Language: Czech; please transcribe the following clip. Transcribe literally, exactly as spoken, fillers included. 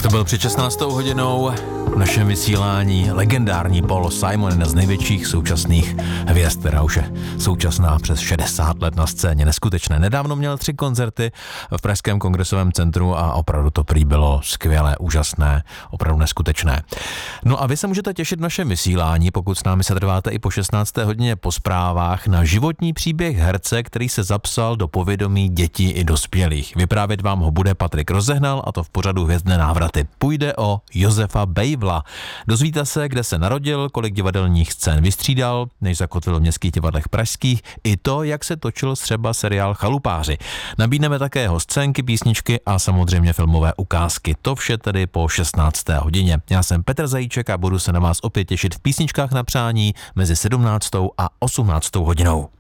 To byl před šestnáctou hodinou v našem vysílání legendární Paul Simon, jedna z největších současných hvězd, která už je současná přes šedesát let na scéně. Neskutečné. Nedávno měl tři koncerty v Pražském kongresovém centru a opravdu to prý bylo skvělé, úžasné, opravdu neskutečné. No a vy se můžete těšit v našem vysílání, pokud s námi se trváte i po šestnácté hodině po zprávách, na životní příběh herce, který se zapsal do povědomí dětí i dospělých. Vyprávět vám ho bude Patrik Rozehnal, a to v pořadu Hvězdné návraty. Půjde o Josefa Bejvla. Dozvíte se, kde se narodil, kolik divadelních scén vystřídal, než zakotvil v městských divadlech pražských, i to, jak se točil třeba seriál Chalupáři. Nabídneme také jeho scénky, písničky a samozřejmě filmové ukázky. To vše tedy po šestnácté hodině. Já jsem Petr Zajíček a budu se na vás opět těšit v písničkách na přání mezi sedmnáctou a osmnáctou hodinou.